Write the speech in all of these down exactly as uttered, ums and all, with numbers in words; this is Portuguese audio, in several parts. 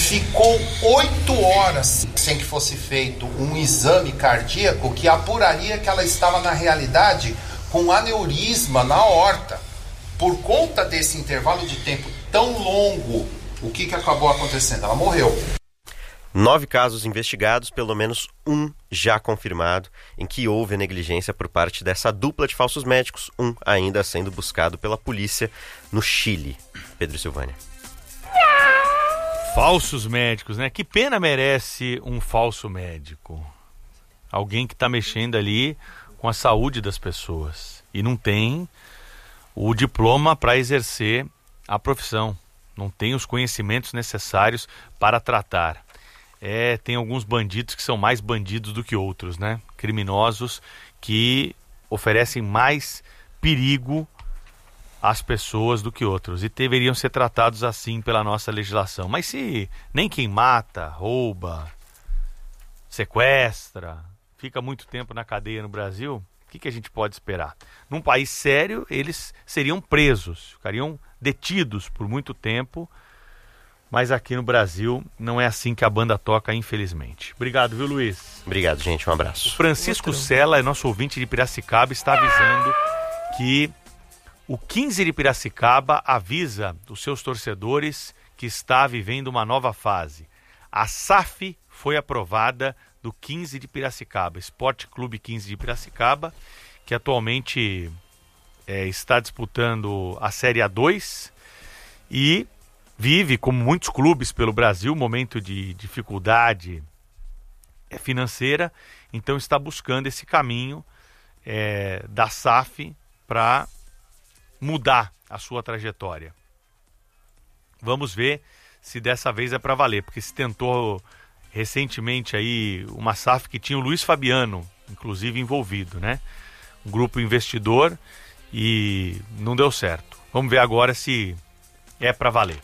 ficou oito horas sem que fosse feito um exame cardíaco que apuraria que ela estava, na realidade, com aneurisma na aorta. Por conta desse intervalo de tempo tão longo, o que, que acabou acontecendo? Ela morreu. Nove casos investigados, pelo menos um já confirmado, em que houve a negligência por parte dessa dupla de falsos médicos, um ainda sendo buscado pela polícia no Chile. Pedro Silvânia. Falsos médicos, né? Que pena merece um falso médico. Alguém que está mexendo ali com a saúde das pessoas e não tem o diploma para exercer a profissão, não tem os conhecimentos necessários para tratar. É, tem alguns bandidos que são mais bandidos do que outros, né? Criminosos que oferecem mais perigo às pessoas do que outros e deveriam ser tratados assim pela nossa legislação. Mas se nem quem mata, rouba, sequestra, fica muito tempo na cadeia no Brasil, o que, que a gente pode esperar? Num país sério, eles seriam presos, ficariam detidos por muito tempo, mas aqui no Brasil não é assim que a banda toca, infelizmente. Obrigado, viu, Luiz? Obrigado, gente. Um abraço. O Francisco Sela, é nosso ouvinte de Piracicaba, está avisando que o quinze de Piracicaba avisa os seus torcedores que está vivendo uma nova fase. A S A F foi aprovada do quinze de Piracicaba, Esporte Clube quinze de Piracicaba, que atualmente é, está disputando a Série A dois e vive, como muitos clubes pelo Brasil, um momento de dificuldade financeira, então está buscando esse caminho é, da S A F para mudar a sua trajetória. Vamos ver se dessa vez é para valer, porque se tentou recentemente aí uma S A F que tinha o Luiz Fabiano, inclusive, envolvido, né? Um grupo investidor, e não deu certo. Vamos ver agora se é para valer.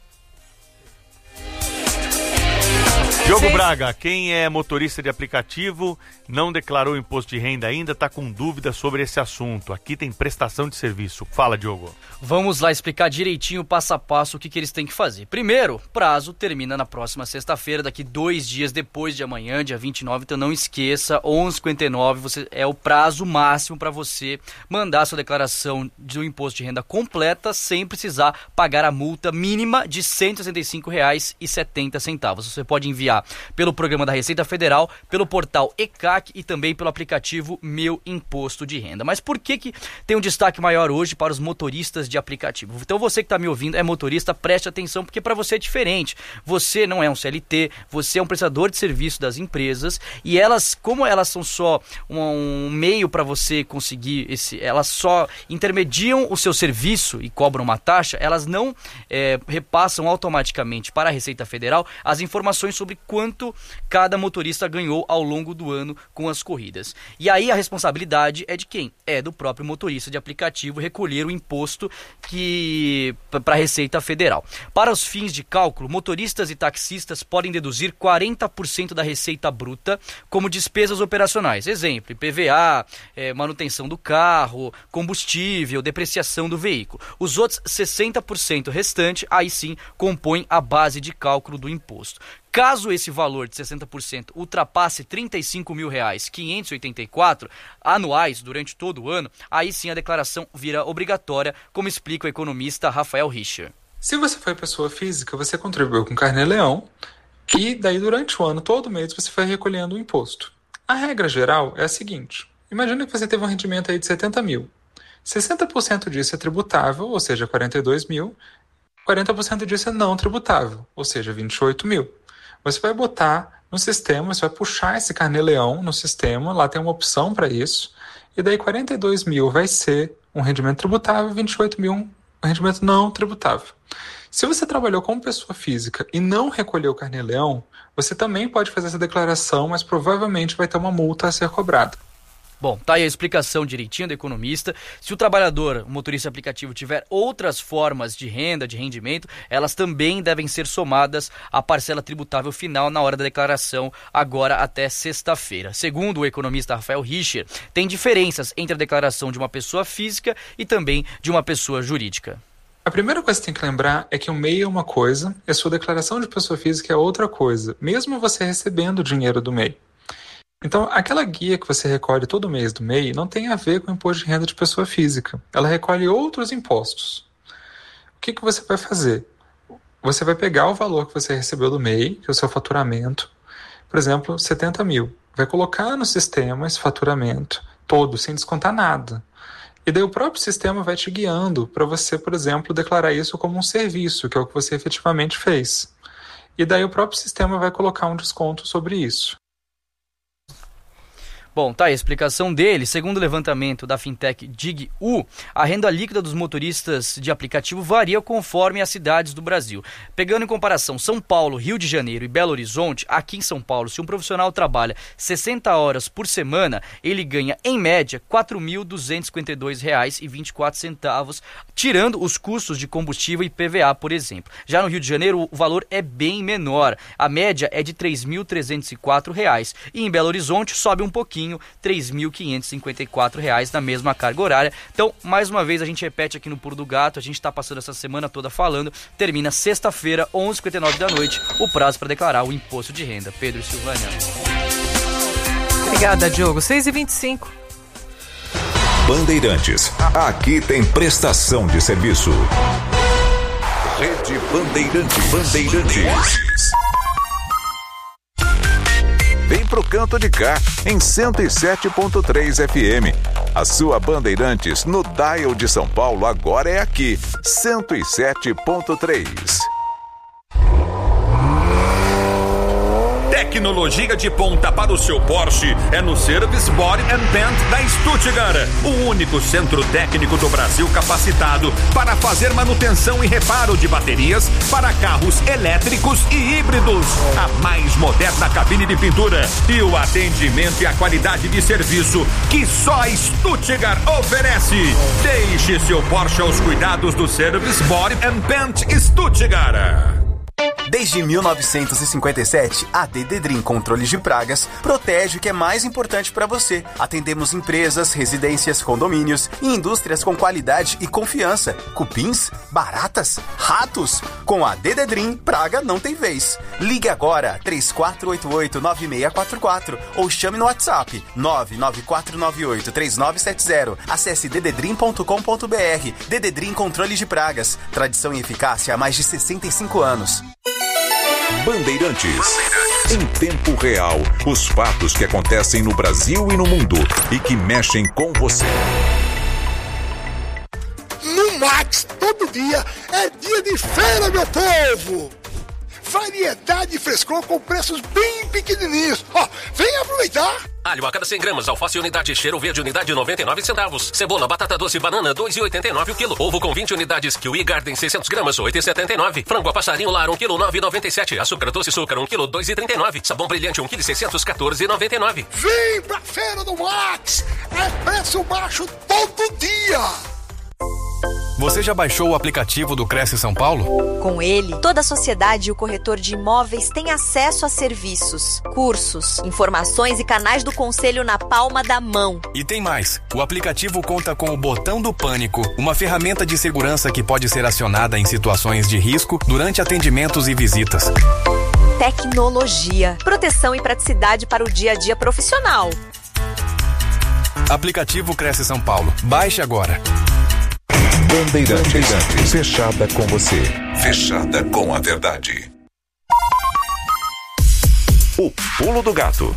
Diogo Braga, quem é motorista de aplicativo, não declarou o imposto de renda ainda, está com dúvida sobre esse assunto. Aqui tem prestação de serviço. Fala, Diogo. Vamos lá explicar direitinho, passo a passo, o que, que eles têm que fazer. Primeiro, prazo termina na próxima sexta-feira, daqui dois dias depois de amanhã, dia vinte e nove. Então não esqueça, onze e cinquenta e nove você, é o prazo máximo para você mandar a sua declaração do imposto de renda completa sem precisar pagar a multa mínima de cento e sessenta e cinco reais e setenta centavos. Você pode enviar pelo programa da Receita Federal, pelo portal E C A C e também pelo aplicativo Meu Imposto de Renda. Mas por que que tem um destaque maior hoje para os motoristas de aplicativo? Então você que está me ouvindo, é motorista, preste atenção, porque para você é diferente. Você não é um C L T, você é um prestador de serviço das empresas, e elas, como elas são só um, um meio para você conseguir esse, elas só intermediam o seu serviço e cobram uma taxa, elas não é, repassam automaticamente para a Receita Federal as informações sobre quanto cada motorista ganhou ao longo do ano com as corridas. E aí a responsabilidade é de quem? É do próprio motorista de aplicativo recolher o imposto que para a Receita Federal. Para os fins de cálculo, motoristas e taxistas podem deduzir quarenta por cento da receita bruta como despesas operacionais. Exemplo, I P V A, é, manutenção do carro, combustível, depreciação do veículo. Os outros sessenta por cento restante, aí sim, compõem a base de cálculo do imposto. Caso esse valor de sessenta por cento ultrapasse trinta e cinco mil reais, quinhentos e oitenta e quatro anuais durante todo o ano, aí sim a declaração vira obrigatória, como explica o economista Rafael Richer. Se você foi pessoa física, você contribuiu com Carnê-Leão e daí durante o ano, todo mês, você foi recolhendo o imposto. A regra geral é a seguinte: imagina que você teve um rendimento aí de setenta mil. sessenta por cento disso é tributável, ou seja, quarenta e dois mil. quarenta por cento disso é não tributável, ou seja, vinte e oito mil. Você vai botar no sistema, você vai puxar esse Carnê-Leão no sistema, lá tem uma opção para isso, e daí quarenta e dois mil vai ser um rendimento tributável, vinte e oito mil um rendimento não tributável. Se você trabalhou como pessoa física e não recolheu o Carnê-Leão, você também pode fazer essa declaração, mas provavelmente vai ter uma multa a ser cobrada. Bom, tá aí a explicação direitinho do economista. Se o trabalhador, o motorista aplicativo, tiver outras formas de renda, de rendimento, elas também devem ser somadas à parcela tributável final na hora da declaração, agora até sexta-feira. Segundo o economista Rafael Richer, tem diferenças entre a declaração de uma pessoa física e também de uma pessoa jurídica. A primeira coisa que você tem que lembrar é que o M E I é uma coisa e a sua declaração de pessoa física é outra coisa, mesmo você recebendo o dinheiro do M E I. Então, aquela guia que você recolhe todo mês do M E I não tem a ver com o imposto de renda de pessoa física. Ela recolhe outros impostos. O que, que você vai fazer? Você vai pegar o valor que você recebeu do M E I, que é o seu faturamento, por exemplo, setenta mil. Vai colocar no sistema esse faturamento todo, sem descontar nada. E daí o próprio sistema vai te guiando para você, por exemplo, declarar isso como um serviço, que é o que você efetivamente fez. E daí o próprio sistema vai colocar um desconto sobre isso. Bom, tá aí a explicação dele. Segundo o levantamento da fintech DigU, a renda líquida dos motoristas de aplicativo varia conforme as cidades do Brasil. Pegando em comparação São Paulo, Rio de Janeiro e Belo Horizonte, aqui em São Paulo, se um profissional trabalha sessenta horas por semana, ele ganha, em média, quatro mil duzentos e cinquenta e dois reais e vinte e quatro centavos, tirando os custos de combustível e I P V A, por exemplo. Já no Rio de Janeiro, o valor é bem menor. A média é de três mil trezentos e quatro reais. E em Belo Horizonte, sobe um pouquinho, três mil quinhentos e cinquenta e quatro reais na mesma carga horária. Então, mais uma vez, a gente repete aqui no Pulo do Gato, a gente está passando essa semana toda falando, termina sexta-feira, onze e cinquenta e nove da noite, o prazo para declarar o imposto de renda. Pedro e Silvânia. Obrigada, Diogo. seis e vinte e cinco. Bandeirantes, aqui tem prestação de serviço. Rede Bandeirantes. Bandeirantes. Vem pro canto de cá, em cento e sete ponto três F M. A sua Bandeirantes no dial de São Paulo agora é aqui, cento e sete ponto três. Tecnologia de ponta para o seu Porsche é no Service Body and Paint da Stuttgart, o único centro técnico do Brasil capacitado para fazer manutenção e reparo de baterias para carros elétricos e híbridos. A mais moderna cabine de pintura e o atendimento e a qualidade de serviço que só a Stuttgart oferece. Deixe seu Porsche aos cuidados do Service Body and Paint Stuttgart. Desde mil novecentos e cinquenta e sete, a Dededrim Controles de Pragas protege o que é mais importante para você. Atendemos empresas, residências, condomínios e indústrias com qualidade e confiança. Cupins, baratas, ratos. Com a Dededrim, praga não tem vez. Ligue agora, três quatro oito oito, nove seis quatro quatro ou chame no WhatsApp nove nove quatro nove oito, três nove sete zero. Acesse dededrim ponto com ponto b r. Dededrim Controles de Pragas. Tradição e eficácia há mais de sessenta e cinco anos. Bandeirantes. Em tempo real, os fatos que acontecem no Brasil e no mundo e que mexem com você. No Max, todo dia é dia de feira, meu povo! Variedade e frescor com preços bem pequenininhos. Ó, vem aproveitar! Alho a cada cem gramas, alface unidade, cheiro verde unidade noventa e nove centavos. Cebola, batata doce, banana dois reais e oitenta e nove o quilo. Ovo com vinte unidades, Kiwi Garden seiscentos gramas, oito reais e setenta e nove. Frango a passarinho lar um quilo, nove reais e noventa e sete. Açúcar doce açúcar um quilo, dois reais e trinta e nove. Sabão brilhante um quilo, seiscentos, quatorze reais e noventa e nove. Vem pra feira do Max! É preço baixo todo dia! Você já baixou o aplicativo do Cresce São Paulo? Com ele, toda a sociedade e o corretor de imóveis têm acesso a serviços, cursos, informações e canais do conselho na palma da mão. E tem mais. O aplicativo conta com o botão do pânico, uma ferramenta de segurança que pode ser acionada em situações de risco durante atendimentos e visitas. Tecnologia, proteção e praticidade para o dia a dia profissional. Aplicativo Cresce São Paulo. Baixe agora. Bandeirantes, Bandeirantes, fechada com você, fechada com a verdade. O Pulo do Gato.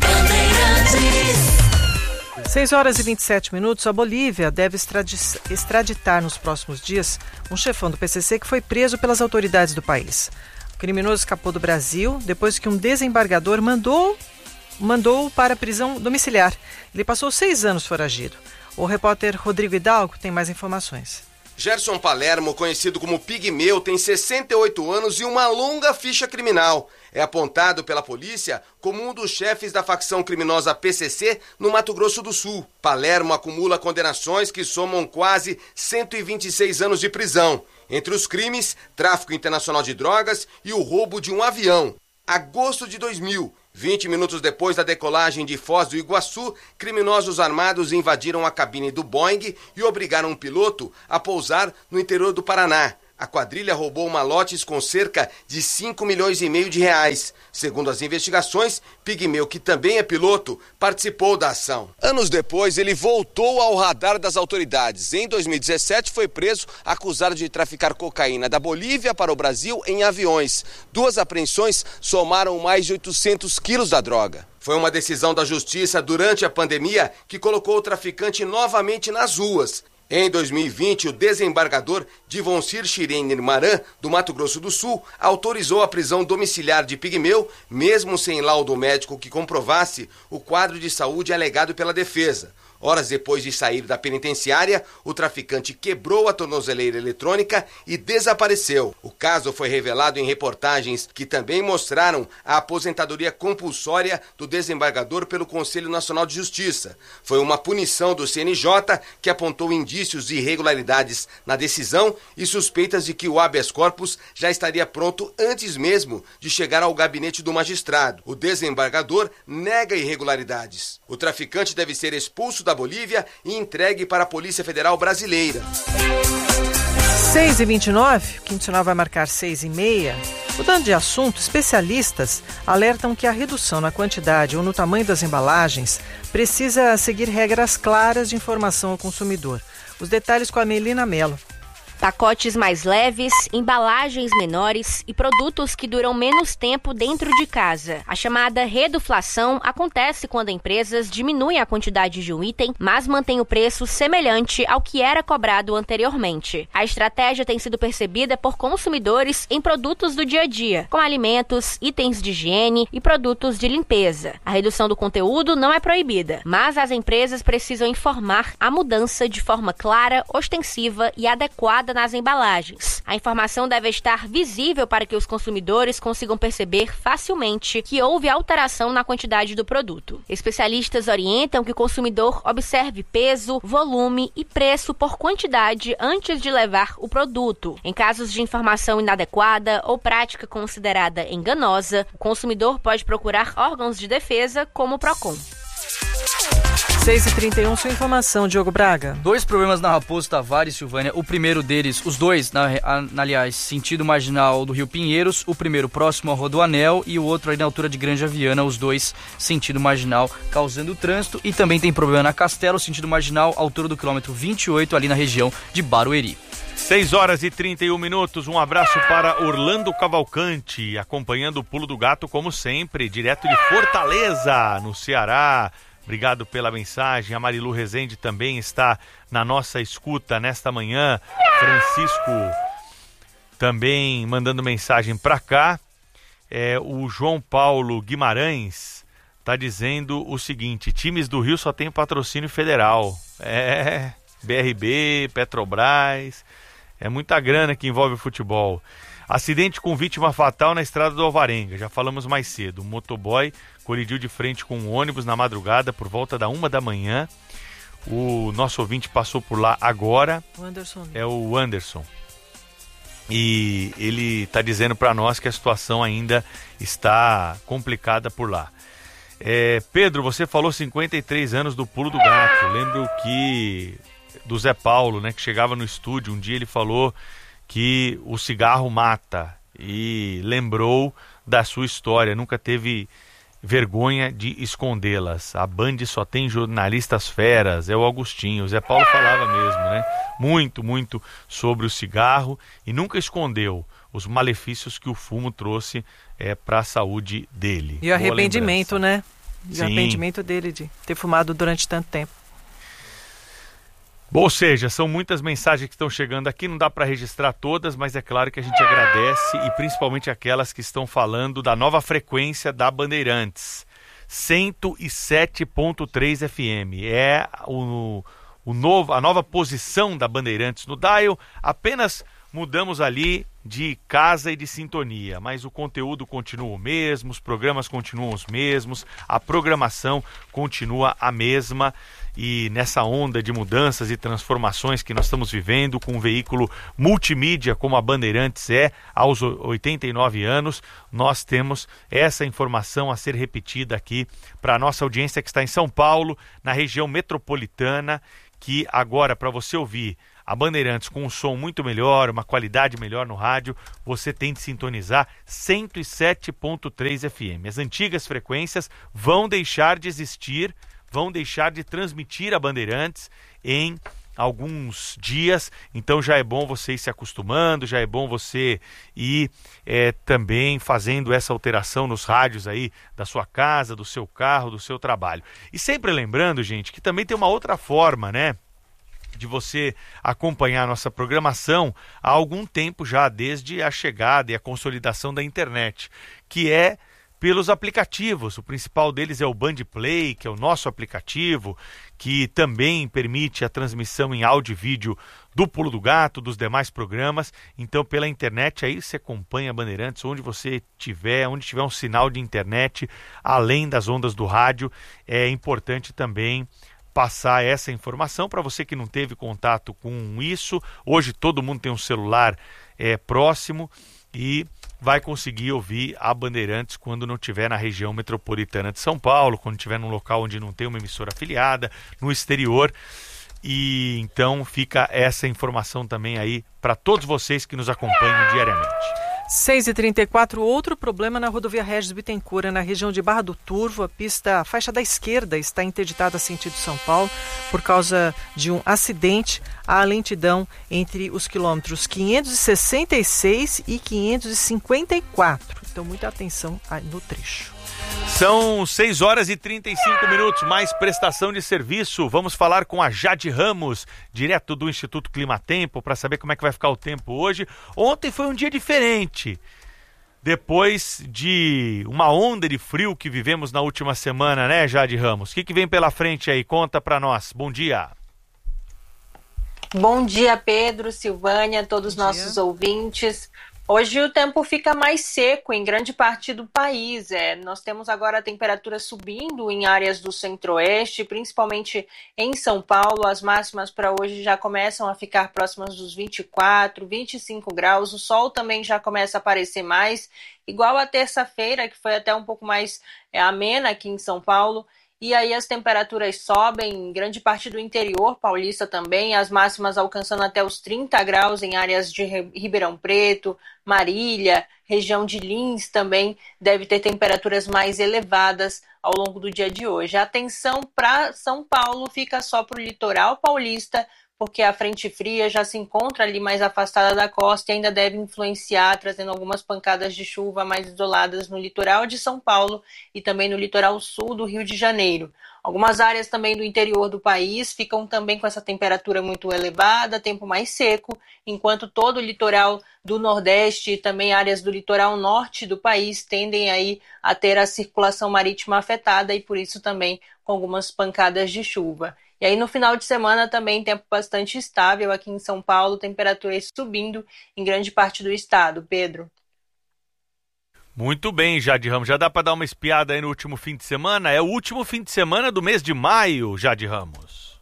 seis horas e vinte e sete minutos. A Bolívia deve extraditar nos próximos dias um chefão do P C C que foi preso pelas autoridades do país. O criminoso escapou do Brasil depois que um desembargador mandou, mandou para prisão domiciliar. Ele passou seis anos foragido. O repórter Rodrigo Hidalgo tem mais informações. Gerson Palermo, conhecido como Pigmeu, tem sessenta e oito anos e uma longa ficha criminal. É apontado pela polícia como um dos chefes da facção criminosa P C C no Mato Grosso do Sul. Palermo acumula condenações que somam quase cento e vinte e seis anos de prisão. Entre os crimes, tráfico internacional de drogas e o roubo de um avião. Agosto de dois mil, vinte minutos depois da decolagem de Foz do Iguaçu, criminosos armados invadiram a cabine do Boeing e obrigaram um piloto a pousar no interior do Paraná. A quadrilha roubou malotes com cerca de cinco milhões e meio de reais. Segundo as investigações, Pigmeu, que também é piloto, participou da ação. Anos depois, ele voltou ao radar das autoridades. Em dois mil e dezessete, foi preso acusado de traficar cocaína da Bolívia para o Brasil em aviões. Duas apreensões somaram mais de oitocentos quilos da droga. Foi uma decisão da justiça durante a pandemia que colocou o traficante novamente nas ruas. Em dois mil e vinte, o desembargador Divoncir Schiriner Maran, do Mato Grosso do Sul, autorizou a prisão domiciliar de Pigmeu, mesmo sem laudo médico que comprovasse o quadro de saúde alegado pela defesa. Horas depois de sair da penitenciária, o traficante quebrou a tornozeleira eletrônica e desapareceu. O caso foi revelado em reportagens que também mostraram a aposentadoria compulsória do desembargador pelo Conselho Nacional de Justiça. Foi uma punição do C N J que apontou indícios de irregularidades na decisão e suspeitas de que o habeas corpus já estaria pronto antes mesmo de chegar ao gabinete do magistrado. O desembargador nega irregularidades. O traficante deve ser expulso da Bolívia e entregue para a Polícia Federal Brasileira. seis e vinte e nove, o Quinto Sinal vai marcar seis e meia. Mudando de assunto, especialistas alertam que a redução na quantidade ou no tamanho das embalagens precisa seguir regras claras de informação ao consumidor. Os detalhes com a Melina Mello. Pacotes mais leves, embalagens menores e produtos que duram menos tempo dentro de casa. A chamada reduflação acontece quando empresas diminuem a quantidade de um item, mas mantêm o preço semelhante ao que era cobrado anteriormente. A estratégia tem sido percebida por consumidores em produtos do dia a dia, como alimentos, itens de higiene e produtos de limpeza. A redução do conteúdo não é proibida, mas as empresas precisam informar a mudança de forma clara, ostensiva e adequada nas embalagens. A informação deve estar visível para que os consumidores consigam perceber facilmente que houve alteração na quantidade do produto. Especialistas orientam que o consumidor observe peso, volume e preço por quantidade antes de levar o produto. Em casos de informação inadequada ou prática considerada enganosa, o consumidor pode procurar órgãos de defesa como o Procon. seis e trinta e um, sua informação, Diogo Braga. Dois problemas na Raposo Tavares, Silvânia. O primeiro deles, os dois, na, na, aliás, sentido marginal do Rio Pinheiros. O primeiro próximo ao Rodoanel e o outro aí na altura de Granja Viana, os dois sentido marginal, causando trânsito. E também tem problema na Castelo, sentido marginal, altura do quilômetro vinte e oito, ali na região de Barueri. seis horas e trinta e um minutos, um abraço para Orlando Cavalcante, acompanhando o Pulo do Gato como sempre, direto de Fortaleza, no Ceará. Obrigado pela mensagem. A Marilu Rezende também está na nossa escuta nesta manhã. Francisco também mandando mensagem para cá. É, o João Paulo Guimarães está dizendo o seguinte: times do Rio só tem patrocínio federal. É, B R B, Petrobras, é muita grana que envolve o futebol. Acidente com vítima fatal na estrada do Alvarenga, já falamos mais cedo. Um motoboy colidiu de frente com um ônibus na madrugada por volta da uma da manhã. O nosso ouvinte passou por lá agora. O Anderson. É o Anderson. E ele está dizendo para nós que a situação ainda está complicada por lá. É, Pedro, você falou cinquenta e três anos do Pulo do Gato. Lembro que do Zé Paulo, né, que chegava no estúdio, um dia ele falou que o cigarro mata e lembrou da sua história, nunca teve vergonha de escondê-las. A Band só tem jornalistas feras, é o Agostinho. O Zé Paulo falava mesmo, né? Muito, muito sobre o cigarro e nunca escondeu os malefícios que o fumo trouxe é, para a saúde dele. E o arrependimento, né? E Sim. O arrependimento dele de ter fumado durante tanto tempo. Bom, ou seja, são muitas mensagens que estão chegando aqui, não dá para registrar todas, mas é claro que a gente agradece, e principalmente aquelas que estão falando da nova frequência da Bandeirantes, cento e sete ponto três F M. É o, o novo, a nova posição da Bandeirantes no dial, apenas mudamos ali de casa e de sintonia, mas o conteúdo continua o mesmo, os programas continuam os mesmos, a programação continua a mesma. E nessa onda de mudanças e transformações que nós estamos vivendo, com um veículo multimídia como a Bandeirantes é, aos oitenta e nove anos, nós temos essa informação a ser repetida aqui para a nossa audiência que está em São Paulo, na região metropolitana, que agora, para você ouvir a Bandeirantes com um som muito melhor, uma qualidade melhor no rádio, você tem de sintonizar cento e sete ponto três F M. As antigas frequências vão deixar de existir, vão deixar de transmitir a Bandeirantes em alguns dias, então já é bom você ir se acostumando, já é bom você ir é, também fazendo essa alteração nos rádios aí da sua casa, do seu carro, do seu trabalho. E sempre lembrando, gente, que também tem uma outra forma, né, de você acompanhar a nossa programação há algum tempo já, desde a chegada e a consolidação da internet, que é pelos aplicativos. O principal deles é o Band Play, que é o nosso aplicativo, que também permite a transmissão em áudio e vídeo do Pulo do Gato, dos demais programas. Então, pela internet, aí você acompanha a Bandeirantes, onde você tiver, onde tiver um sinal de internet, além das ondas do rádio. É importante também passar essa informação para você que não teve contato com isso. Hoje todo mundo tem um celular é, próximo e vai conseguir ouvir a Bandeirantes quando não estiver na região metropolitana de São Paulo, quando estiver num local onde não tem uma emissora afiliada, no exterior. E então fica essa informação também aí para todos vocês que nos acompanham diariamente. seis e trinta e quatro, outro problema na rodovia Regis Bittencourt, na região de Barra do Turvo. A pista, a faixa da esquerda está interditada sentido São Paulo por causa de um acidente. Há lentidão entre os quilômetros quinhentos e sessenta e seis e quinhentos e cinquenta e quatro. Então, muita atenção no trecho. São seis horas e trinta e cinco minutos, mais prestação de serviço. Vamos falar com a Jade Ramos, direto do Instituto Climatempo, para saber como é que vai ficar o tempo hoje. Ontem foi um dia diferente. Depois de uma onda de frio que vivemos na última semana, né, Jade Ramos? O que, que vem pela frente aí? Conta para nós. Bom dia. Bom dia, Pedro, Silvânia, todos os nossos ouvintes. Hoje o tempo fica mais seco em grande parte do país. É, nós temos agora a temperatura subindo em áreas do centro-oeste, principalmente em São Paulo. As máximas para hoje já começam a ficar próximas dos vinte e quatro, vinte e cinco graus. O sol também já começa a aparecer mais, igual a terça-feira, que foi até um pouco mais é, amena aqui em São Paulo. E aí as temperaturas sobem em grande parte do interior paulista também, as máximas alcançando até os trinta graus em áreas de Ribeirão Preto, Marília, região de Lins também deve ter temperaturas mais elevadas ao longo do dia de hoje. A atenção para São Paulo fica só para o litoral paulista, porque a frente fria já se encontra ali mais afastada da costa e ainda deve influenciar, trazendo algumas pancadas de chuva mais isoladas no litoral de São Paulo e também no litoral sul do Rio de Janeiro. Algumas áreas também do interior do país ficam também com essa temperatura muito elevada, tempo mais seco, enquanto todo o litoral do Nordeste e também áreas do litoral norte do país tendem aí a ter a circulação marítima afetada e por isso também com algumas pancadas de chuva. E aí no final de semana também tempo bastante estável aqui em São Paulo, temperaturas subindo em grande parte do estado. Pedro. Muito bem, Jade Ramos. Já dá para dar uma espiada aí no último fim de semana? É o último fim de semana do mês de maio, Jade Ramos.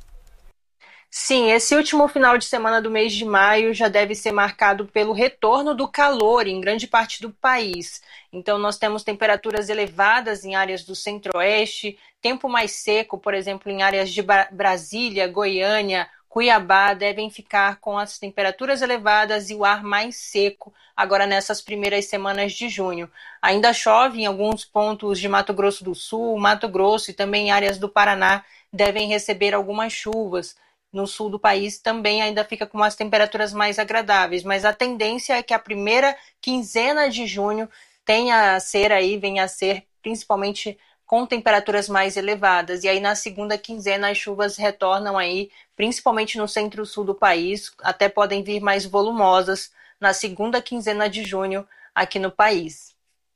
Sim, esse último final de semana do mês de maio já deve ser marcado pelo retorno do calor em grande parte do país. Então nós temos temperaturas elevadas em áreas do centro-oeste, tempo mais seco, por exemplo, em áreas de Brasília, Goiânia, Cuiabá, devem ficar com as temperaturas elevadas e o ar mais seco agora nessas primeiras semanas de junho. Ainda chove em alguns pontos de Mato Grosso do Sul, Mato Grosso e também áreas do Paraná devem receber algumas chuvas. No sul do país também ainda fica com umas temperaturas mais agradáveis, mas a tendência é que a primeira quinzena de junho tenha a ser aí, venha a ser principalmente com temperaturas mais elevadas. E aí na segunda quinzena as chuvas retornam aí, principalmente no centro-sul do país, até podem vir mais volumosas na segunda quinzena de junho aqui no país.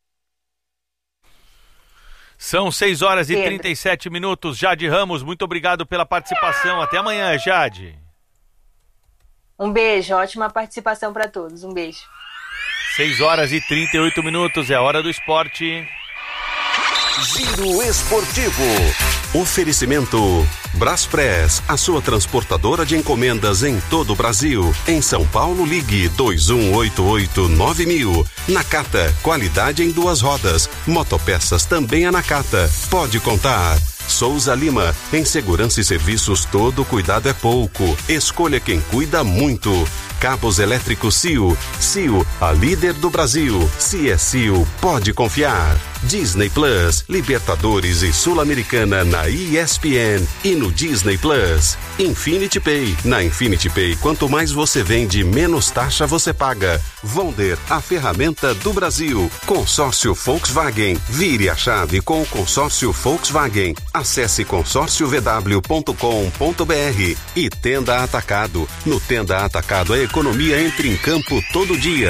São seis horas e trinta e sete minutos. Jade Ramos, muito obrigado pela participação. Até amanhã, Jade. Um beijo, ótima participação para todos. Um beijo. seis horas e trinta e oito minutos, é a hora do esporte. Giro Esportivo. Oferecimento Braspress, a sua transportadora de encomendas em todo o Brasil. Em São Paulo, ligue dois um oito oito nove mil. Nakata, qualidade em duas rodas. Motopeças também a Nakata. Pode contar. Souza Lima, em segurança e serviços todo cuidado é pouco. Escolha quem cuida muito. Cabos elétricos C I O. C I O, a líder do Brasil. Se é C I O, pode confiar. Disney Plus, Libertadores e Sul-Americana na E S P N e no Disney Plus. Infinity Pay. Na Infinity Pay, quanto mais você vende, menos taxa você paga. Vonder, a ferramenta do Brasil. Consórcio Volkswagen. Vire a chave com o consórcio Volkswagen. Acesse consórcio v w ponto com ponto b r. E Tenda Atacado. No Tenda Atacado, a economia entra em campo todo dia.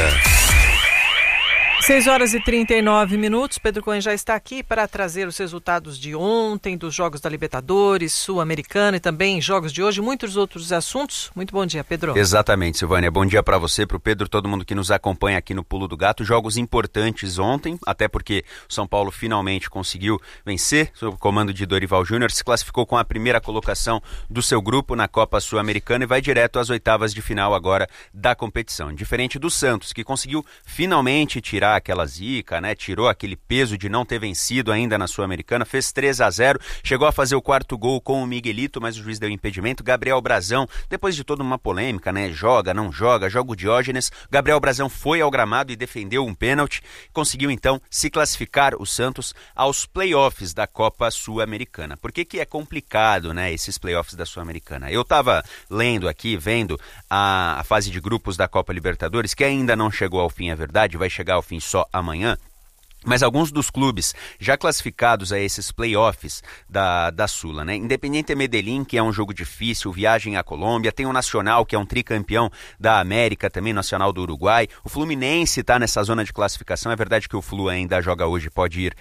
seis horas e trinta e nove minutos. Pedro Cohen já está aqui para trazer os resultados de ontem, dos Jogos da Libertadores, Sul-Americana e também jogos de hoje, muitos outros assuntos. Muito bom dia, Pedro. Exatamente, Silvânia. Bom dia para você, para o Pedro, todo mundo que nos acompanha aqui no Pulo do Gato. Jogos importantes ontem, até porque o São Paulo finalmente conseguiu vencer, sob o comando de Dorival Júnior, se classificou com a primeira colocação do seu grupo na Copa Sul-Americana e vai direto às oitavas de final agora da competição. Diferente do Santos, que conseguiu finalmente tirar aquela zica, né? Tirou aquele peso de não ter vencido ainda na Sul-Americana, fez três a zero, chegou a fazer o quarto gol com o Miguelito, mas o juiz deu impedimento. Gabriel Brazão, depois de toda uma polêmica, né? Joga, não joga, joga o Diógenes, Gabriel Brazão foi ao gramado e defendeu um pênalti, conseguiu então se classificar o Santos aos playoffs da Copa Sul-Americana. Por que que é complicado, né, esses playoffs da Sul-Americana? Eu tava lendo aqui, vendo a, a fase de grupos da Copa Libertadores, que ainda não chegou ao fim, é verdade, vai chegar ao fim só amanhã. Mas alguns dos clubes já classificados a esses playoffs da, da Sula, né? Independiente Medellín, que é um jogo difícil, viagem à Colômbia, tem o Nacional, que é um tricampeão da América, também Nacional do Uruguai. O Fluminense está nessa zona de classificação. É verdade que o Flu ainda joga hoje, pode ir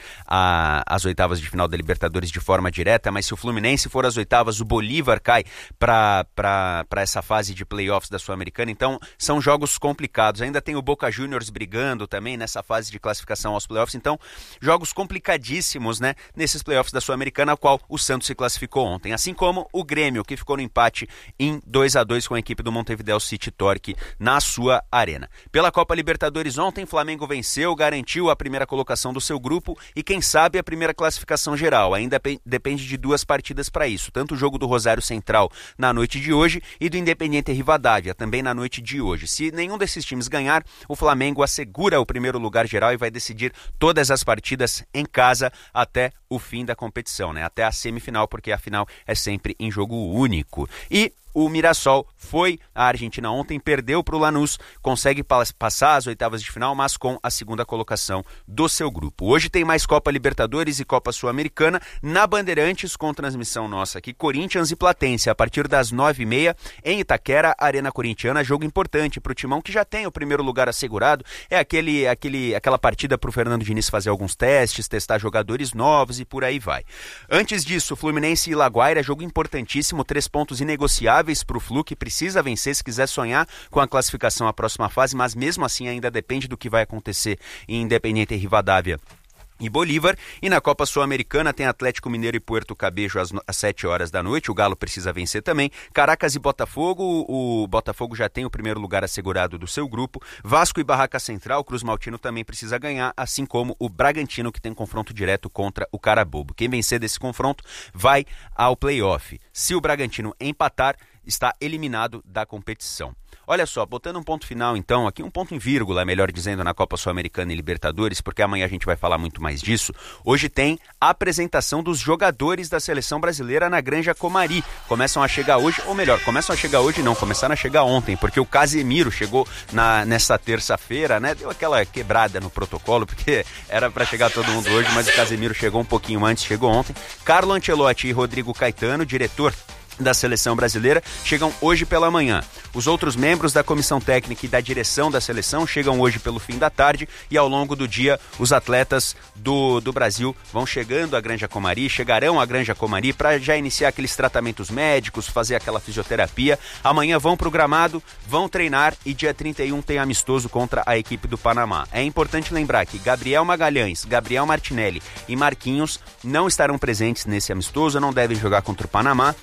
às oitavas de final da Libertadores de forma direta, mas se o Fluminense for às oitavas, o Bolívar cai para essa fase de playoffs da Sul-Americana. Então, são jogos complicados. Ainda tem o Boca Juniors brigando também nessa fase de classificação aos playoffs. Então, jogos complicadíssimos, né, nesses playoffs da Sul-Americana, a qual o Santos se classificou ontem. Assim como o Grêmio, que ficou no empate em dois a dois com a equipe do Montevideo City Torque na sua arena. Pela Copa Libertadores ontem, Flamengo venceu, garantiu a primeira colocação do seu grupo e, quem sabe, a primeira classificação geral. Ainda depende de duas partidas para isso, tanto o jogo do Rosário Central na noite de hoje e do Independiente Rivadavia, também na noite de hoje. Se nenhum desses times ganhar, o Flamengo assegura o primeiro lugar geral e vai decidir todas as partidas em casa até o fim da competição, né? Até a semifinal, porque a final é sempre em jogo único. E o Mirassol foi à Argentina ontem, perdeu para o Lanús, consegue passar às oitavas de final, mas com a segunda colocação do seu grupo. Hoje tem mais Copa Libertadores e Copa Sul-Americana na Bandeirantes, com transmissão nossa aqui, Corinthians e Platense, a partir das nove e meia, em Itaquera, Arena Corintiana, jogo importante para o Timão, que já tem o primeiro lugar assegurado, é aquele, aquele, aquela partida para o Fernando Diniz fazer alguns testes, testar jogadores novos e por aí vai. Antes disso, Fluminense e Laguaira, jogo importantíssimo, três pontos inegociáveis para o Flu, que precisa vencer se quiser sonhar com a classificação à próxima fase, mas mesmo assim ainda depende do que vai acontecer em Independiente Rivadavia e Bolívar. E na Copa Sul-Americana tem Atlético Mineiro e Puerto Cabejo às, às sete horas da noite, o Galo precisa vencer também. Caracas e Botafogo, o Botafogo já tem o primeiro lugar assegurado do seu grupo. Vasco e Barraca Central, Cruz Maltino também precisa ganhar, assim como o Bragantino, que tem confronto direto contra o Carabobo. Quem vencer desse confronto vai ao playoff. Se o Bragantino empatar, está eliminado da competição. Olha só, botando um ponto final então, aqui um ponto em vírgula, melhor dizendo, na Copa Sul-Americana e Libertadores, porque amanhã a gente vai falar muito mais disso. Hoje tem a apresentação dos jogadores da seleção brasileira na Granja Comari. Começam a chegar hoje, ou melhor, começam a chegar hoje não, começaram a chegar ontem, porque o Casemiro chegou na, nessa terça-feira, né? Deu aquela quebrada no protocolo, porque era para chegar todo mundo hoje, mas o Casemiro chegou um pouquinho antes, chegou ontem. Carlo Ancelotti e Rodrigo Caetano, diretor da seleção brasileira, chegam hoje pela manhã. Os outros membros da comissão técnica e da direção da seleção chegam hoje pelo fim da tarde e ao longo do dia os atletas do, do Brasil vão chegando à Granja Comari, chegarão à Granja Comari para já iniciar aqueles tratamentos médicos, fazer aquela fisioterapia. Amanhã vão para o gramado, vão treinar e dia trinta e um tem amistoso contra a equipe do Panamá. É importante lembrar que Gabriel Magalhães, Gabriel Martinelli e Marquinhos não estarão presentes nesse amistoso, não devem jogar contra o Panamá.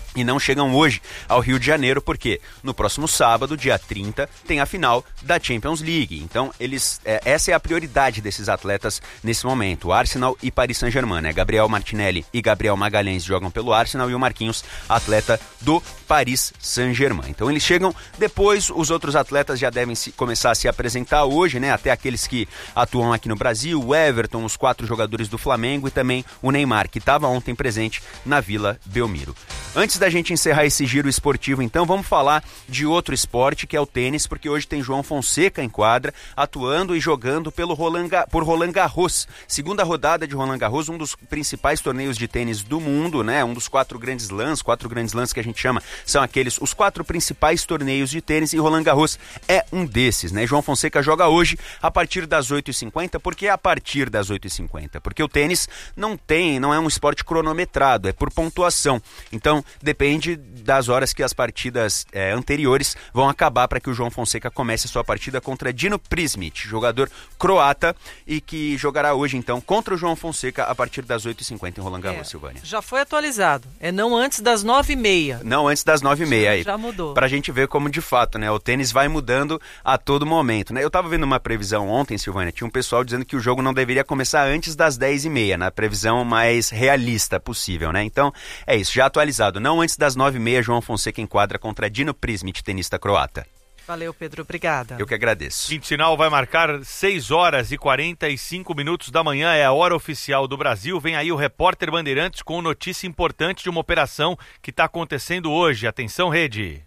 e não chegam hoje ao Rio de Janeiro, porque no próximo sábado, dia trinta, tem a final da Champions League. Então, eles, é, essa é a prioridade desses atletas nesse momento. O Arsenal e Paris Saint-Germain, né? Gabriel Martinelli e Gabriel Magalhães jogam pelo Arsenal e o Marquinhos, atleta do Paris Saint-Germain. Então, eles chegam depois, os outros atletas já devem se, começar a se apresentar hoje, né? Até aqueles que atuam aqui no Brasil, o Everton, os quatro jogadores do Flamengo e também o Neymar, que estava ontem presente na Vila Belmiro. Antes da gente encerrar esse giro esportivo, então, vamos falar de outro esporte, que é o tênis, porque hoje tem João Fonseca em quadra, atuando e jogando pelo Roland, por Roland Garros. Segunda rodada de Roland Garros, um dos principais torneios de tênis do mundo, né? Um dos quatro grandes slams, quatro grandes slams que a gente chama, são aqueles, os quatro principais torneios de tênis, e Roland Garros é um desses, né? João Fonseca joga hoje a partir das oito e cinquenta. Por que a partir das oito e cinquenta? Porque o tênis não tem, não é um esporte cronometrado, é por pontuação. Então, depende das horas que as partidas é, anteriores vão acabar para que o João Fonseca comece a sua partida contra Dino Prismic, jogador croata, e que jogará hoje, então, contra o João Fonseca a partir das oito e cinquenta em Roland Garros, é, Silvânia. Já foi atualizado. É não antes das nove e meia. Não antes das nove e meia. Aí, já mudou. Pra gente ver como, de fato, né, o tênis vai mudando a todo momento, né? Eu tava vendo uma previsão ontem, Silvânia, tinha um pessoal dizendo que o jogo não deveria começar antes das dez e meia, na previsão mais realista possível, né? Então, é isso, já atualizado. Não antes das nove e meia, João Fonseca enquadra contra Dino Prismic, tenista croata. Valeu, Pedro. Obrigada. Eu que agradeço. Quinto sinal vai marcar seis horas e quarenta e cinco minutos da manhã. É a hora oficial do Brasil. Vem aí o repórter Bandeirantes com notícia importante de uma operação que está acontecendo hoje. Atenção, Rede.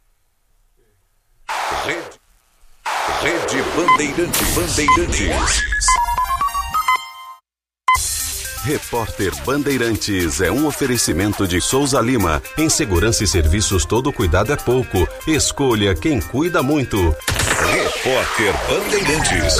Rede. Rede Bandeirantes. Bandeirantes. Repórter Bandeirantes é um oferecimento de Souza Lima. Em segurança e serviços, todo cuidado é pouco. Escolha quem cuida muito. Repórter Bandeirantes.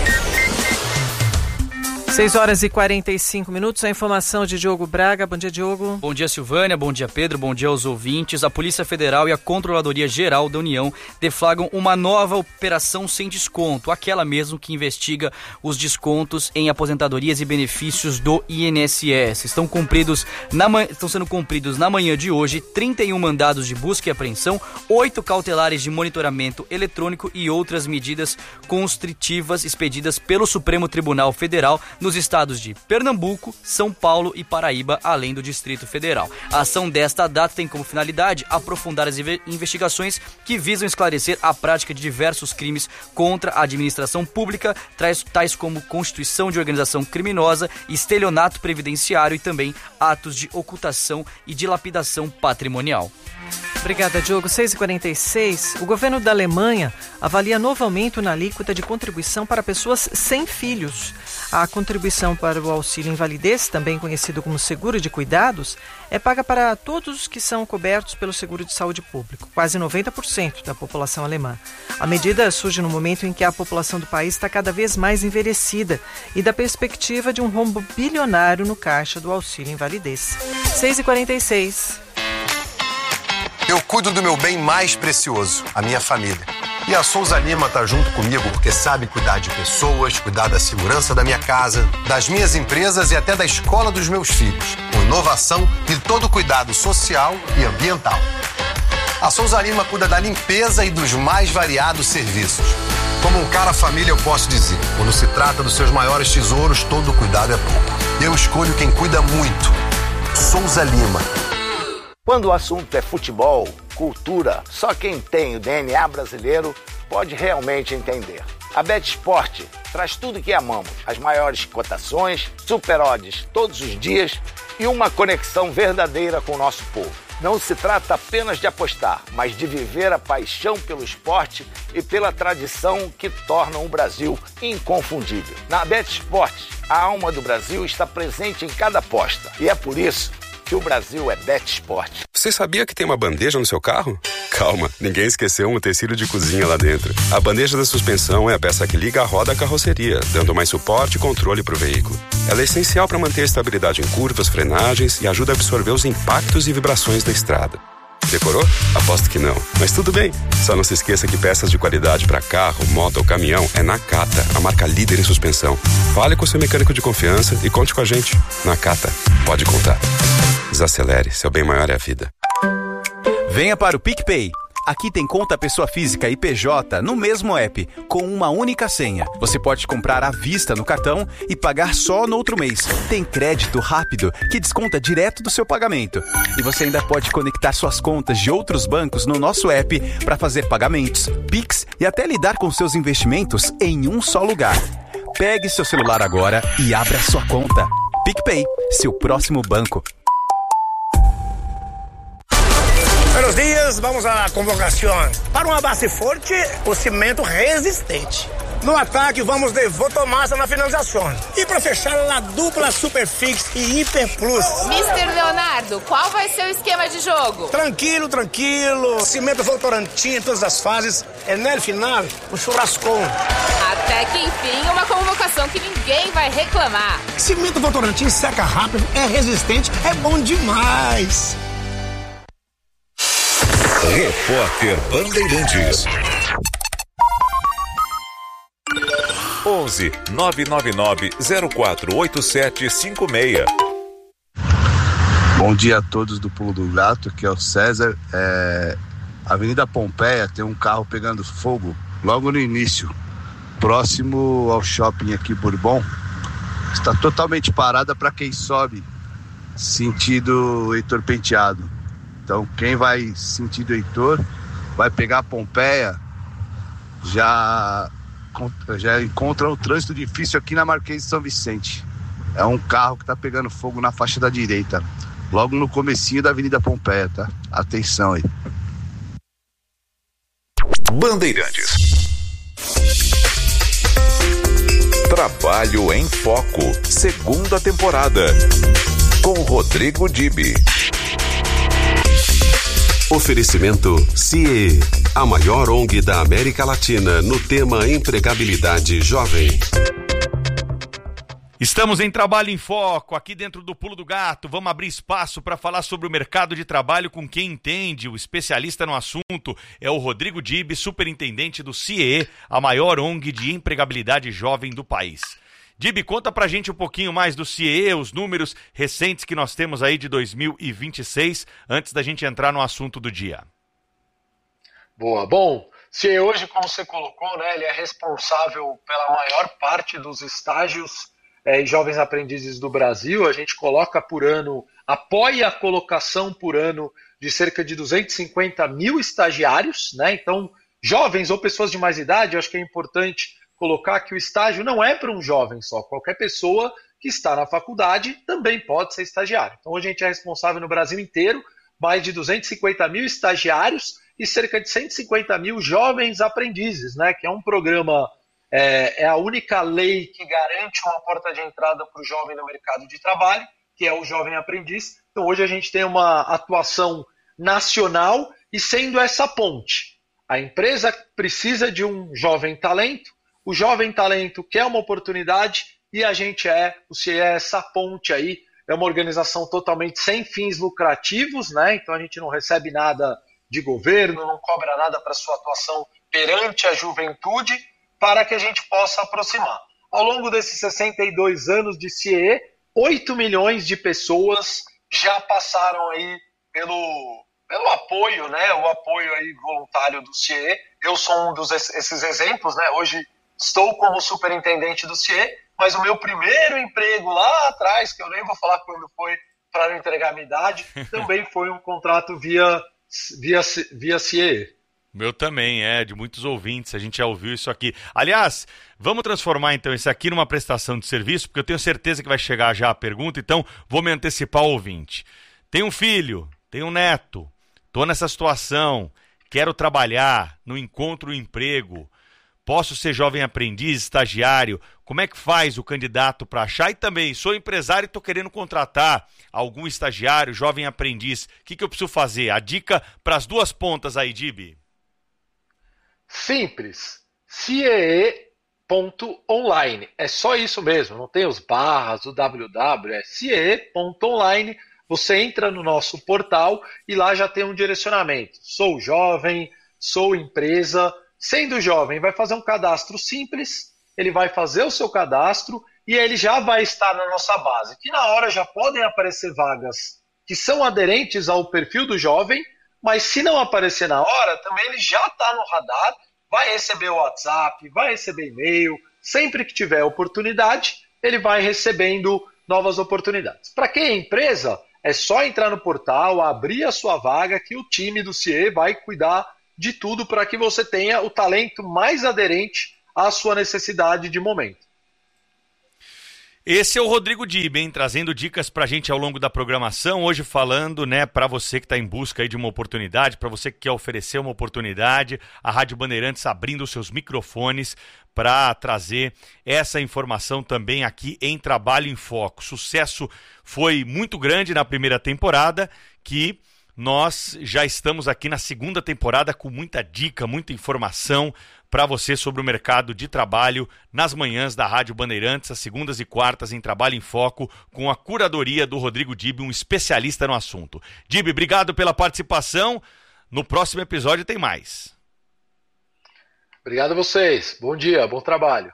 seis horas e quarenta e cinco minutos, a informação de Diogo Braga. Bom dia, Diogo. Bom dia, Silvânia. Bom dia, Pedro. Bom dia aos ouvintes. A Polícia Federal e a Controladoria Geral da União deflagram uma nova operação sem desconto, aquela mesmo que investiga os descontos em aposentadorias e benefícios do I N S S. Estão, cumpridos na man... Estão sendo cumpridos na manhã de hoje trinta e um mandados de busca e apreensão, oito cautelares de monitoramento eletrônico e outras medidas constritivas expedidas pelo Supremo Tribunal Federal nos estados de Pernambuco, São Paulo e Paraíba, além do Distrito Federal. A ação desta data tem como finalidade aprofundar as investigações que visam esclarecer a prática de diversos crimes contra a administração pública, tais como constituição de organização criminosa, estelionato previdenciário e também atos de ocultação e dilapidação patrimonial. Obrigada, Diogo. seis e quarenta e seis. O governo da Alemanha avalia novo aumento na alíquota de contribuição para pessoas sem filhos. A contribuição para o auxílio invalidez, também conhecido como seguro de cuidados, é paga para todos os que são cobertos pelo seguro de saúde público, quase noventa por cento da população alemã. A medida surge no momento em que a população do país está cada vez mais envelhecida e da perspectiva de um rombo bilionário no caixa do auxílio invalidez. seis e quarenta e seis. Eu cuido do meu bem mais precioso, a minha família. E a Souza Lima tá junto comigo porque sabe cuidar de pessoas, cuidar da segurança da minha casa, das minhas empresas e até da escola dos meus filhos, com inovação e todo cuidado social e ambiental. A Souza Lima cuida da limpeza e dos mais variados serviços. Como um cara família, eu posso dizer, quando se trata dos seus maiores tesouros, todo cuidado é pouco. Eu escolho quem cuida muito. Souza Lima. Quando o assunto é futebol, cultura, só quem tem o D N A brasileiro pode realmente entender. A BetSport traz tudo que amamos, as maiores cotações, super odds todos os dias e uma conexão verdadeira com o nosso povo. Não se trata apenas de apostar, mas de viver a paixão pelo esporte e pela tradição que tornam o Brasil inconfundível. Na BetSport, a alma do Brasil está presente em cada aposta e é por isso que o Brasil é BetSport. Você sabia que tem uma bandeja no seu carro? Calma, ninguém esqueceu um utensílio de cozinha lá dentro. A bandeja da suspensão é a peça que liga a roda à carroceria, dando mais suporte e controle para o veículo. Ela é essencial para manter a estabilidade em curvas, frenagens e ajuda a absorver os impactos e vibrações da estrada. Decorou? Aposto que não. Mas tudo bem. Só não se esqueça que peças de qualidade para carro, moto ou caminhão é Nakata, a marca líder em suspensão. Fale com seu mecânico de confiança e conte com a gente. Nakata, pode contar. Desacelere, seu bem maior é a vida. Venha para o PicPay. Aqui tem conta pessoa física e P J no mesmo app, com uma única senha. Você pode comprar à vista no cartão e pagar só no outro mês. Tem crédito rápido que desconta direto do seu pagamento. E você ainda pode conectar suas contas de outros bancos no nosso app para fazer pagamentos, Pix e até lidar com seus investimentos em um só lugar. Pegue seu celular agora e abra sua conta. PicPay, seu próximo banco. Buenos dias, vamos à convocação. Para uma base forte, o cimento resistente. No ataque, vamos de Votomassa na finalização. E para fechar, a dupla Superfix e Hiper Plus. mister Leonardo, qual vai ser o esquema de jogo? Tranquilo, tranquilo. Cimento Votorantim em todas as fases. E no final, o churrascão. Até que enfim, uma convocação que ninguém vai reclamar. Cimento Votorantim seca rápido, é resistente, é bom demais. Repórter Bandeirantes. onze nove nove nove zero quatro oito sete cinco seis. Bom dia a todos do Pulo do Gato, que é o César. É... Avenida Pompeia tem um carro pegando fogo logo no início, próximo ao shopping aqui Bourbon. Está totalmente parada para quem sobe sentido Heitor Penteado. Então quem vai sentido Heitor vai pegar a Pompeia, já, já encontra um trânsito difícil aqui na Marquês de São Vicente. É um carro que está pegando fogo na faixa da direita, logo no comecinho da Avenida Pompeia, tá? Atenção aí. Bandeirantes. Trabalho em Foco, segunda temporada, com Rodrigo Dibi. Oferecimento C I E, a maior O N G da América Latina no tema empregabilidade jovem. Estamos em Trabalho em Foco, aqui dentro do Pulo do Gato. Vamos abrir espaço para falar sobre o mercado de trabalho com quem entende. O especialista no assunto é o Rodrigo Dibi, superintendente do C I E, a maior O N G de empregabilidade jovem do país. Dibi, conta pra gente um pouquinho mais do C I E, os números recentes que nós temos aí de dois mil e vinte e seis, antes da gente entrar no assunto do dia. Boa, bom, C I E hoje, como você colocou, né, ele é responsável pela maior parte dos estágios é, e jovens aprendizes do Brasil. A gente coloca por ano, apoia a colocação por ano de cerca de duzentos e cinquenta mil estagiários, né? Então, jovens ou pessoas de mais idade, eu acho que é importante colocar que o estágio não é para um jovem só. Qualquer pessoa que está na faculdade também pode ser estagiário. Então, hoje a gente é responsável no Brasil inteiro, mais de duzentos e cinquenta mil estagiários e cerca de cento e cinquenta mil jovens aprendizes, né? Que é um programa, é, é a única lei que garante uma porta de entrada para o jovem no mercado de trabalho, que é o jovem aprendiz. Então, hoje a gente tem uma atuação nacional e sendo essa ponte. A empresa precisa de um jovem talento, o jovem talento quer uma oportunidade e a gente é, o C I E é essa ponte aí, é uma organização totalmente sem fins lucrativos, né? Então a gente não recebe nada de governo, não cobra nada para sua atuação perante a juventude, para que a gente possa aproximar. Ao longo desses sessenta e dois anos de C I E, oito milhões de pessoas já passaram aí pelo, pelo apoio, né? O apoio aí voluntário do C I E. Eu sou um dos esses exemplos, né? Hoje estou como superintendente do C I E, mas o meu primeiro emprego lá atrás, que eu nem vou falar quando foi para não entregar a minha idade, também foi um contrato via, via, via C I E. Meu também, é, de muitos ouvintes, a gente já ouviu isso aqui. Aliás, vamos transformar então isso aqui numa prestação de serviço, porque eu tenho certeza que vai chegar já a pergunta, então vou me antecipar ao ouvinte. Tenho um filho, tenho um neto, estou nessa situação, quero trabalhar, não encontro um emprego, posso ser jovem aprendiz, estagiário, como é que faz o candidato para achar? E também, sou empresário e estou querendo contratar algum estagiário, jovem aprendiz, o que, que eu preciso fazer? A dica para as duas pontas aí, Dibi. Simples, C I E ponto online, é só isso mesmo, não tem os barras, o www, é C I E ponto online, você entra no nosso portal e lá já tem um direcionamento, sou jovem, sou empresa, sendo jovem vai fazer um cadastro simples, ele vai fazer o seu cadastro e ele já vai estar na nossa base, que na hora já podem aparecer vagas que são aderentes ao perfil do jovem, mas se não aparecer na hora, também ele já está no radar, vai receber o WhatsApp, vai receber e-mail, sempre que tiver oportunidade, ele vai recebendo novas oportunidades. Para quem é empresa, é só entrar no portal, abrir a sua vaga, que o time do C I E vai cuidar de tudo para que você tenha o talento mais aderente à sua necessidade de momento. Esse é o Rodrigo Dib, hein, trazendo dicas pra gente ao longo da programação, hoje falando, né, para você que está em busca aí de uma oportunidade, para você que quer oferecer uma oportunidade, a Rádio Bandeirantes abrindo os seus microfones para trazer essa informação também aqui em Trabalho em Foco. O sucesso foi muito grande na primeira temporada, que nós já estamos aqui na segunda temporada com muita dica, muita informação para você sobre o mercado de trabalho nas manhãs da Rádio Bandeirantes, às segundas e quartas em Trabalho em Foco, com a curadoria do Rodrigo Dib, um especialista no assunto. Dib, obrigado pela participação. No próximo episódio tem mais. Obrigado a vocês. Bom dia, bom trabalho.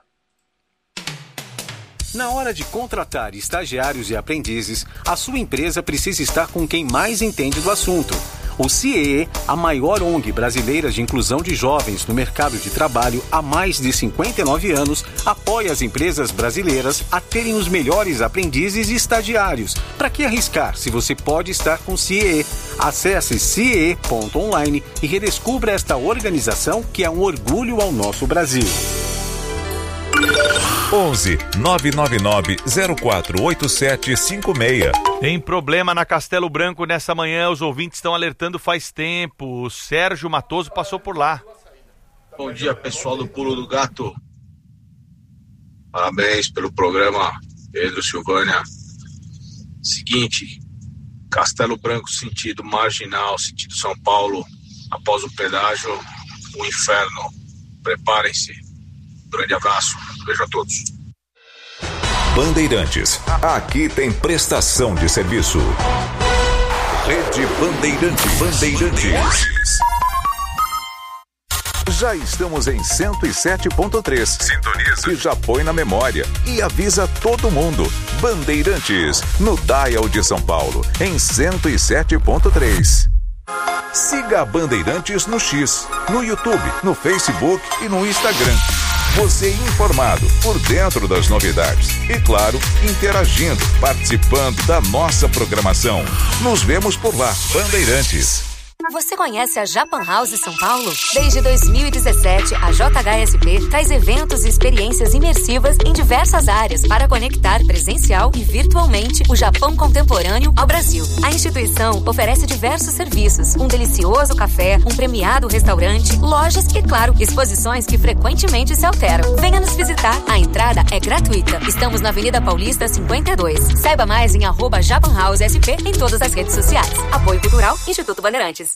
Na hora de contratar estagiários e aprendizes, a sua empresa precisa estar com quem mais entende do assunto. O C I E, a maior O N G brasileira de inclusão de jovens no mercado de trabalho há mais de cinquenta e nove anos, apoia as empresas brasileiras a terem os melhores aprendizes e estagiários. Para que arriscar se você pode estar com o C I E? Acesse C I E ponto online e redescubra esta organização que é um orgulho ao nosso Brasil. onze nove nove nove zero quatro oito sete cinco seis. Tem problema na Castelo Branco nessa manhã, os ouvintes estão alertando faz tempo. O Sérgio Matoso passou por lá. Bom dia, pessoal do Pulo do Gato. Parabéns pelo programa, Pedro, Silvânia. Seguinte, Castelo Branco sentido Marginal, sentido São Paulo, após o pedágio, o inferno. Preparem-se. Grande abraço, beijo a todos. Bandeirantes, aqui tem prestação de serviço. Rede Bandeirantes. Bandeirantes. Já estamos em cento e sete ponto três. Sintoniza. E já põe na memória e avisa todo mundo. Bandeirantes, no Dial de São Paulo, em cento e sete ponto três. Siga a Bandeirantes no X, no YouTube, no Facebook e no Instagram. Você informado, por dentro das novidades. E claro, interagindo, participando da nossa programação. Nos vemos por lá, Bandeirantes. Você conhece a Japan House São Paulo? Desde dois mil e dezessete, a J H S P traz eventos e experiências imersivas em diversas áreas para conectar presencial e virtualmente o Japão contemporâneo ao Brasil. A instituição oferece diversos serviços, um delicioso café, um premiado restaurante, lojas e, claro, exposições que frequentemente se alteram. Venha nos visitar, a entrada é gratuita. Estamos na Avenida Paulista cinquenta e dois. Saiba mais em arroba Japan House S P em todas as redes sociais. Apoio Cultural, Instituto Bandeirantes.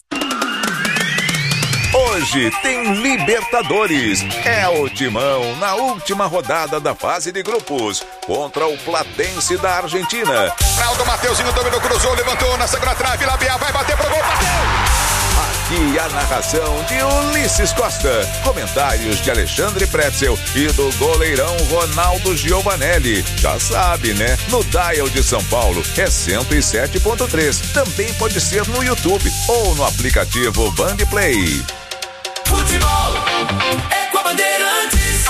Hoje tem Libertadores. É o Timão na última rodada da fase de grupos contra o Platense da Argentina. Fraldo Mateuzinho dominou, cruzou, levantou na segunda trave, Labiá vai bater pro gol, bateu! Aqui a narração de Ulisses Costa, comentários de Alexandre Pretzel e do goleirão Ronaldo Giovanelli. Já sabe, né? No Dial de São Paulo é cento e sete ponto três. Também pode ser no YouTube ou no aplicativo Bandplay. Futebol é com a Bandeirantes.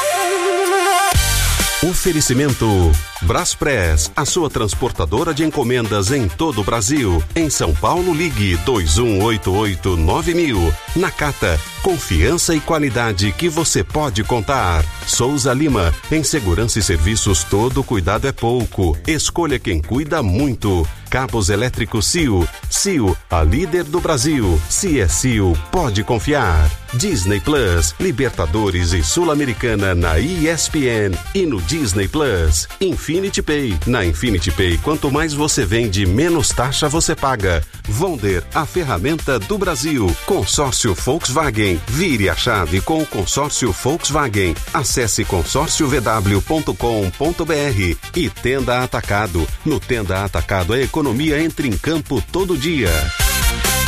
Oferecimento Braspress, a sua transportadora de encomendas em todo o Brasil. Em São Paulo, ligue dois um oito oito nove mil. Nakata, confiança e qualidade que você pode contar. Souza Lima, em segurança e serviços todo cuidado é pouco. Escolha quem cuida muito. Cabos elétricos C I O. C I O, a líder do Brasil. Se é C I O, pode confiar. Disney Plus, Libertadores e Sul-Americana na E S P N e no Disney Plus. Infinity Pay. Na Infinity Pay, quanto mais você vende, menos taxa você paga. Vonder, a ferramenta do Brasil. Consórcio Volkswagen. Vire a chave com o consórcio Volkswagen. Acesse consórcio v w ponto com ponto b r. E Tenda Atacado. No Tenda Atacado, a economia entra em campo todo dia.